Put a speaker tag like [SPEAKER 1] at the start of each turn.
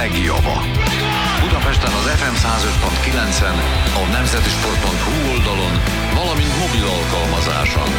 [SPEAKER 1] legjava. Budapesten az FM 105.9-en, a nemzetisport.hu oldalon, valamint mobil alkalmazáson.